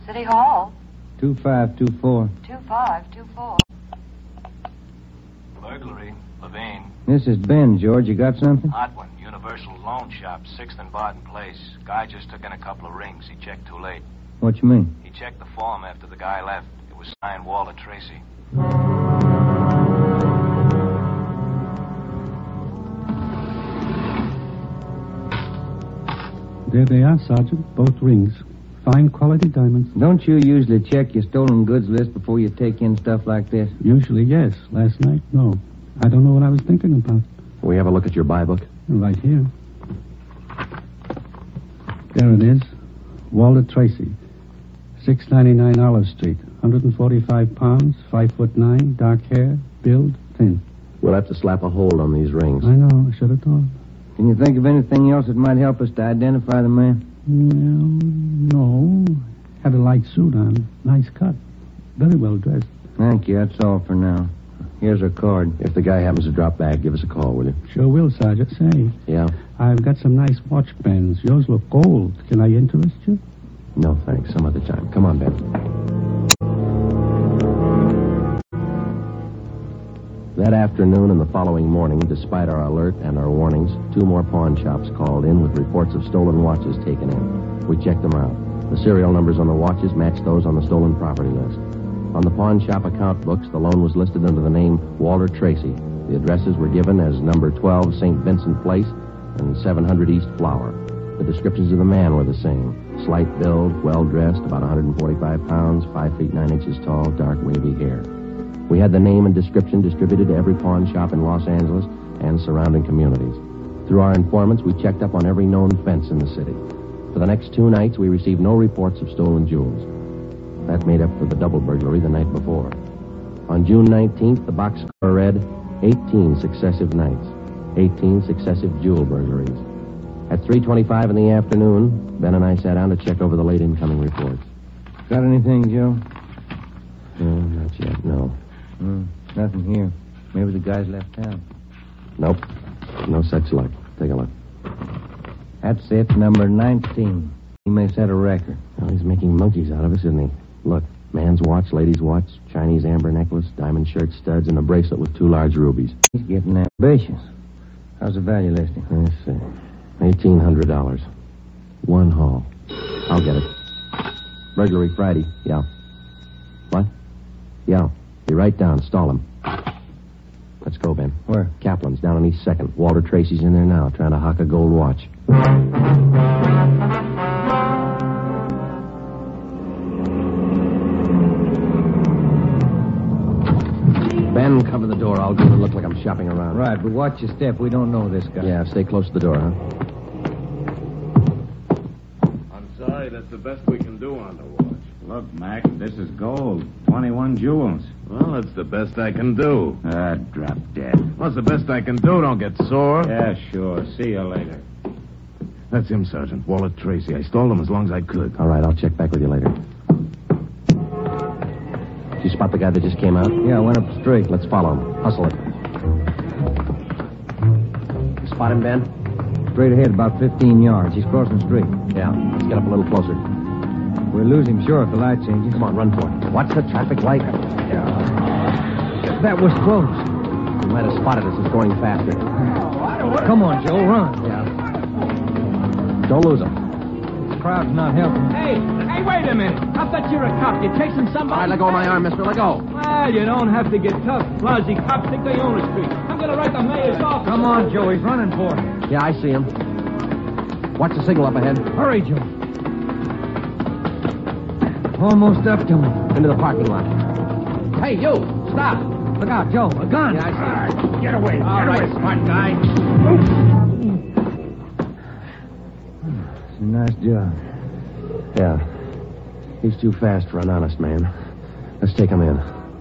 City Hall. 2524. 2524. Burglary. Levine. This is Ben, George. You got something? Hot one. Universal Loan Shop, 6th and Barton Place. Guy just took in a couple of rings. He checked too late. What you mean? He checked the form after the guy left. It was signed Walter Tracy. There they are, Sergeant. Both rings. Fine quality diamonds. Don't you usually check your stolen goods list before you take in stuff like this? Usually, yes. Last night, no. I don't know what I was thinking about. We have a look at your buy book? Right here. There it is. Walter Tracy. 699 Olive Street. 145 pounds, 5'9", dark hair, build, thin. We'll have to slap a hold on these rings. I know. I should have thought. Can you think of anything else that might help us to identify the man? Well, no. Had a light suit on. Nice cut. Very well dressed. Thank you. That's all for now. Here's our card. If the guy happens to drop back, give us a call, will you? Sure will, Sergeant. Say, Yeah? I've got some nice watch bands. Yours look gold. Can I interest you? No, thanks. Some other time. Come on, Ben. That afternoon and the following morning, despite our alert and our warnings, 2 more pawn shops called in with reports of stolen watches taken in. We checked them out. The serial numbers on the watches matched those on the stolen property list. On the pawn shop account books, the loan was listed under the name Walter Tracy. The addresses were given as number 12 St. Vincent Place and 700 East Flower. The descriptions of the man were the same. Slight build, well-dressed, about 145 pounds, 5 feet 9 inches tall, dark wavy hair. We had the name and description distributed to every pawn shop in Los Angeles and surrounding communities. Through our informants, we checked up on every known fence in the city. For the next 2 nights, we received no reports of stolen jewels. That made up for the double burglary the night before. On June 19th, the box score read 18 successive nights, 18 successive jewel burglaries. At 3:25 in the afternoon, Ben and I sat down to check over the late incoming reports. Got anything, Joe? No, not yet, no. Nothing here. Maybe the guy's left town. Nope. No such luck. Take a look. That's it, number 19. He may set a record. Well, he's making monkeys out of us, isn't he? Look, man's watch, lady's watch, Chinese amber necklace, diamond shirt studs, and a bracelet with 2 large rubies. He's getting ambitious. How's the value listing? Let's see. $1,800. 1 haul. I'll get it. Burglary Friday. Yeah. What? Yeah. Be right down. Stall him. Let's go, Ben. Where? Kaplan's down on East 2nd. Walter Tracy's in there now, trying to hock a gold watch. Ben, cover the door. I'll give it look like I'm shopping around. Right, but watch your step. We don't know this guy. Yeah, stay close to the door, huh? I'm sorry, that's the best we can do on the watch. Look, Mac, this is gold. 21 jewels. Well, that's the best I can do. Drop dead. What's the best I can do? Don't get sore. Yeah, sure. See you later. That's him, Sergeant. Walter Tracy. I stalled him as long as I could. All right, I'll check back with you later. Did you spot the guy that just came out? Yeah, I went up straight. Let's follow him. Hustle it. Spot him, Ben? Straight ahead, about 15 yards. He's crossing the street. Yeah. Let's get up a little closer. We'll lose him, sure, if the light changes. Come on, run for it. Watch the traffic light. That was close. He might have spotted us. It's going faster. Come on, Joe, run. Yeah. Don't lose him. The crowd's not helping. Hey, wait a minute. I bet you're a cop. You're chasing somebody. All right, let go of my arm, mister. Let go. Well, you don't have to get tough. Lousy cops think they own the street. I'm going to write the mayor's office. Come on, Joe. He's running for it. Yeah, I see him. Watch the signal up ahead. Hurry, Joe. Almost up to him. Into the parking lot. Hey, you! Stop! Look out, Joe. A gun. Yeah, I see him. Get away. All right, smart guy. It's a nice job. Yeah. He's too fast for an honest man. Let's take him in.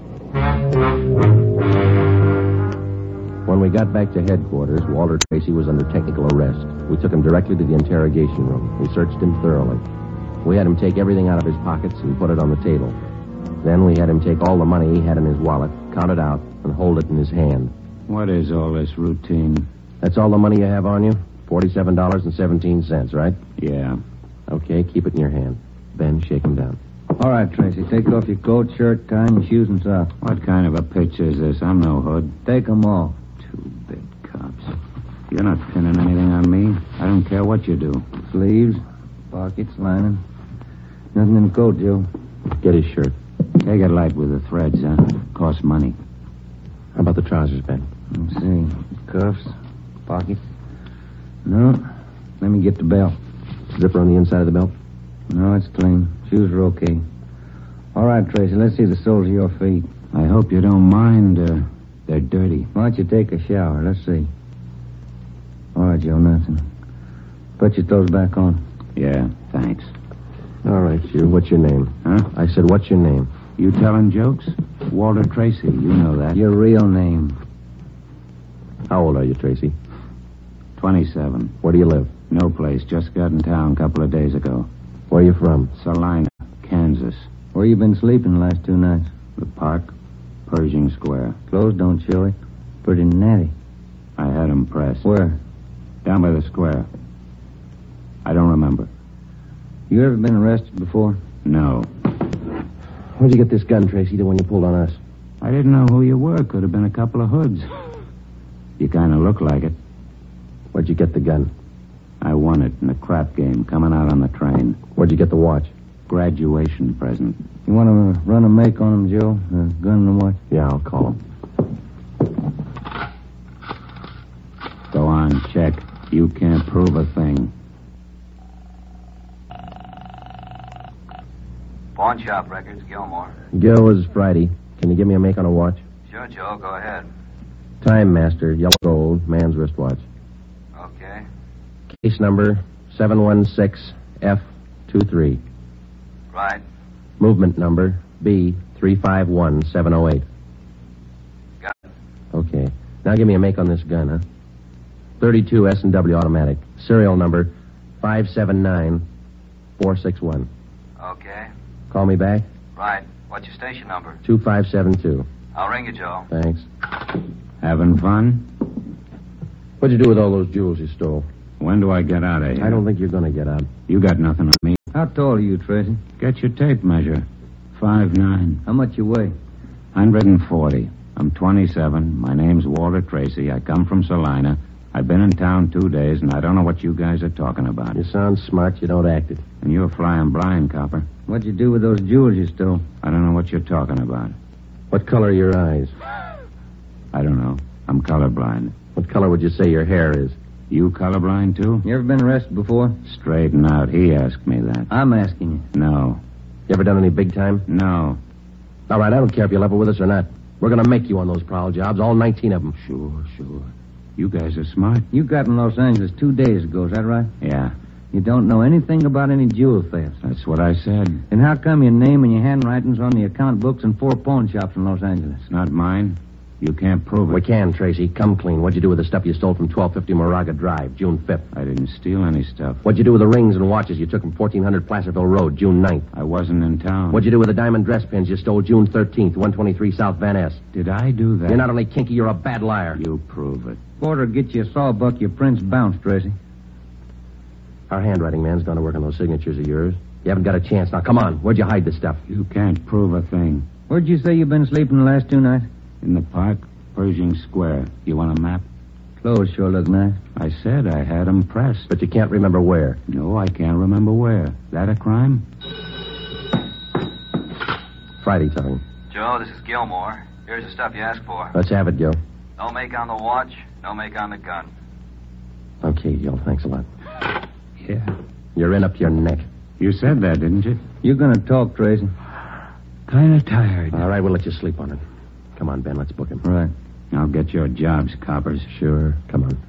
When we got back to headquarters, Walter Tracy was under technical arrest. We took him directly to the interrogation room. We searched him thoroughly. We had him take everything out of his pockets and put it on the table. Then we had him take all the money he had in his wallet, count it out, and hold it in his hand. What is all this routine? That's all the money you have on you? $47.17, right? Yeah. Okay, keep it in your hand. Ben, shake him down. All right, Tracy. Take off your coat, shirt, tie, and your shoes and socks. What kind of a picture is this? I'm no hood. Take them off. Two-bit cops. You're not pinning anything on me. I don't care what you do. Sleeves, pockets, lining. Nothing in the coat, Joe. Get his shirt. Take it light with the threads, huh? Costs money. How about the trousers, Ben? Let's see. Cuffs, pockets. No. Let me get the belt. Zipper on the inside of the belt? No, it's clean. Shoes are okay. All right, Tracy, let's see the soles of your feet. I hope you don't mind. They're dirty. Why don't you take a shower? Let's see. All right, Joe, nothing. Put your toes back on. Yeah, thanks. All right, you. What's your name? Huh? I said, what's your name? You telling jokes? Walter Tracy, you know that. Your real name. How old are you, Tracy? 27. Where do you live? No place. Just got in town a couple of days ago. Where are you from? Salina, Kansas. Where you been sleeping the last 2 nights? The park, Pershing Square. Clothes don't show it. Pretty natty. I had 'em pressed. Where? Down by the square. I don't remember. You ever been arrested before? No. Where'd you get this gun, Tracy, the one you pulled on us? I didn't know who you were. Could have been a couple of hoods. You kind of look like it. Where'd you get the gun? I won it in a crap game coming out on the train. Where'd you get the watch? Graduation present. You want to run a make on him, Joe? The gun and the watch? Yeah, I'll call him. Go on, check. You can't prove a thing. Pawn shop records, Gilmore. Gil, was Friday. Can you give me a make on a watch? Sure, Joe, go ahead. Time Master, yellow gold, man's wristwatch. Okay. Case number 716F23. Right. Movement number B351708. Got it. Okay. Now give me a make on this gun, huh? 32 S&W automatic. Serial number 579461. Okay. Call me back? Right. What's your station number? 2572. I'll ring you, Joe. Thanks. Having fun? What'd you do with all those jewels you stole? When do I get out of here? I don't think you're going to get out. You got nothing on me. How tall are you, Tracy? Get your tape measure. 5'9". How much you weigh? 140. I'm 27. My name's Walter Tracy. I come from Salina. I've been in town 2 days, and I don't know what you guys are talking about. You sound smart. You don't act it. And you're flying blind, copper. What'd you do with those jewels you stole? I don't know what you're talking about. What color are your eyes? I don't know. I'm colorblind. What color would you say your hair is? You colorblind, too? You ever been arrested before? Straighten out. He asked me that. I'm asking you. No. You ever done any big time? No. All right, I don't care if you level with us or not. We're going to make you on those prowl jobs, all 19 of them. Sure. You guys are smart. You got in Los Angeles 2 days ago, is that right? Yeah, You don't know anything about any jewel thefts. that's what I said. And how come your name and your handwriting's on the account books in 4 pawn shops in Los Angeles? It's not mine. You can't prove it. We can, Tracy. Come clean. What'd you do with the stuff you stole from 1250 Moraga Drive, June 5th? I didn't steal any stuff. What'd you do with the rings and watches you took from 1400 Placerville Road, June 9th? I wasn't in town. What'd you do with the diamond dress pins you stole June 13th, 123 South Van Ness? Did I do that? You're not only kinky, you're a bad liar. You prove it. Porter, get you a sawbuck, your prints bounced, Tracy. Our handwriting man's gone to work on those signatures of yours. You haven't got a chance. Now, come on. Where'd you hide the stuff? You can't prove a thing. Where'd you say you've been sleeping the last 2 nights? In the park, Pershing Square. You want a map? Clothes sure look nice. I said I had them pressed. But you can't remember where. No, I can't remember where. That a crime? Friday talking. Joe, this is Gilmore. Here's the stuff you asked for. Let's have it, Gil. No make on the watch, no make on the gun. Okay, Gil. Thanks a lot. Yeah. You're in up to your neck. You said that, didn't you? You're gonna talk, Tracy. Kind of tired. All right, we'll let you sleep on it. Come on, Ben. Let's book him. Right. I'll get your jobs, coppers. Sure. Come on.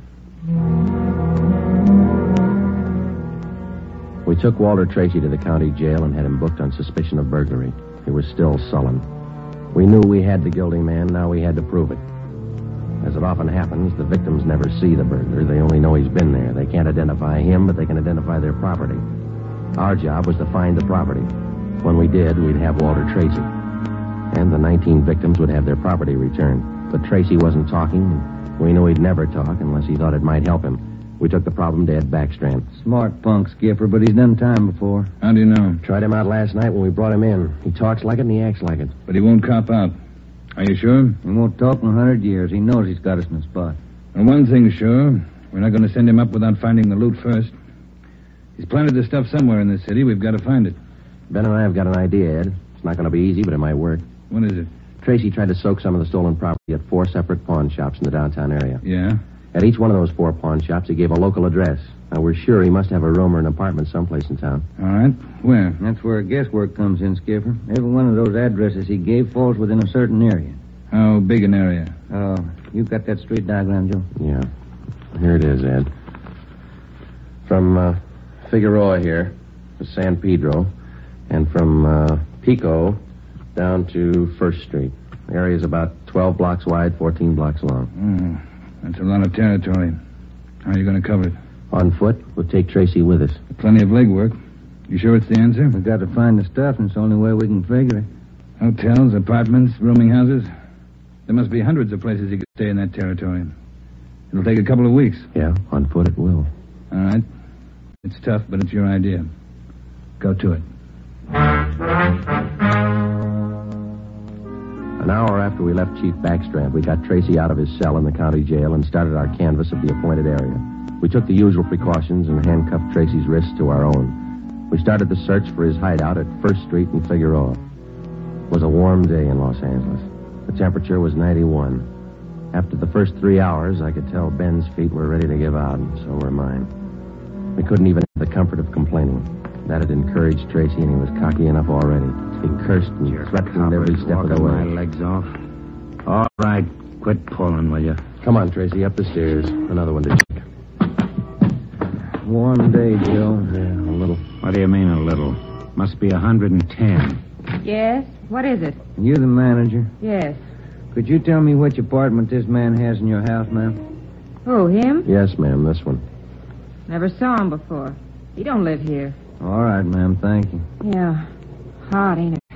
We took Walter Tracy to the county jail and had him booked on suspicion of burglary. He was still sullen. We knew we had the guilty man. Now we had to prove it. As it often happens, the victims never see the burglar. They only know he's been there. They can't identify him, but they can identify their property. Our job was to find the property. When we did, we'd have Walter Tracy. And the 19 victims would have their property returned. But Tracy wasn't talking. We knew he'd never talk unless he thought it might help him. We took the problem to Ed Backstrand. Smart punk, Skipper, but he's done time before. How do you know? Tried him out last night when we brought him in. He talks like it and he acts like it. But he won't cop out. Are you sure? He won't talk in 100 years. He knows he's got us in a spot. Well, one thing's sure. We're not going to send him up without finding the loot first. He's planted the stuff somewhere in the city. We've got to find it. Ben and I have got an idea, Ed. It's not going to be easy, but it might work. What is it? Tracy tried to soak some of the stolen property at 4 separate pawn shops in the downtown area. Yeah? At each one of those 4 pawn shops, he gave a local address. Now, we're sure he must have a room or an apartment someplace in town. All right. Where? That's where guesswork comes in, Skipper. Every one of those addresses he gave falls within a certain area. How big an area? You got that street diagram, Joe? Yeah. Here it is, Ed. From Figueroa here to San Pedro, and from Pico down to First Street. The area's about 12 blocks wide, 14 blocks long. That's a lot of territory. How are you going to cover it? On foot, we'll take Tracy with us. Plenty of legwork. You sure it's the answer? We've got to find the stuff, and it's the only way we can figure it. Hotels, apartments, rooming houses. There must be hundreds of places you could stay in that territory. It'll take a couple of weeks. Yeah, on foot it will. All right. It's tough, but it's your idea. Go to it. An hour after we left Chief Backstrand, we got Tracy out of his cell in the county jail and started our canvass of the appointed area. We took the usual precautions and handcuffed Tracy's wrists to our own. We started the search for his hideout at First Street in Figueroa. It was a warm day in Los Angeles. The temperature was 91. After the first 3 hours, I could tell Ben's feet were ready to give out, and so were mine. We couldn't even have the comfort of complaining. That had encouraged Tracy, and he was cocky enough already. He cursed and threatened every step of the way. My legs off. All right, quit pulling, will you? Come on, Tracy, up the stairs. Another one to check. Warm day, Joe. Yeah, a little. What do you mean, a little? Must be 110. Yes? What is it? You the manager. Yes. Could you tell me which apartment this man has in your house, ma'am? Who, him? Yes, ma'am, this one. Never saw him before. He don't live here. All right, ma'am, thank you. Yeah. Hot, ain't it?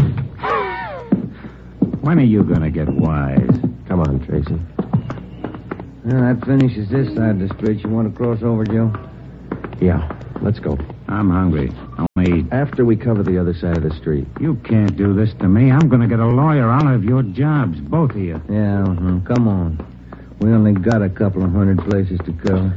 When are you going to get wise? Come on, Tracy. Well, that finishes this side of the street. You want to cross over, Joe? Yeah, let's go. I'm hungry. Only After we cover the other side of the street. you can't do this to me. I'm going to get a lawyer. I'll have your jobs, both of you. Yeah, come on. We only got a couple of hundred places to cover.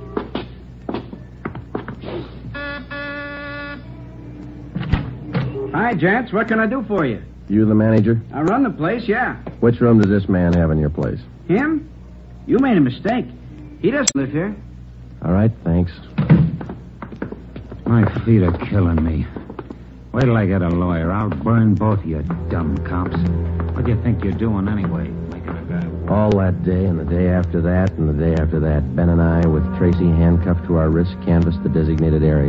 Hi, gents. What can I do for you? You the manager? I run the place, yeah. Which room does this man have in your place? Him? You made a mistake. He doesn't live here. All right, thanks. My feet are killing me. Wait till I get a lawyer. I'll burn both of you dumb cops. What do you think you're doing anyway? Making a guy walk? All that day and the day after that and the day after that, Ben and I, with Tracy handcuffed to our wrists, canvassed the designated area.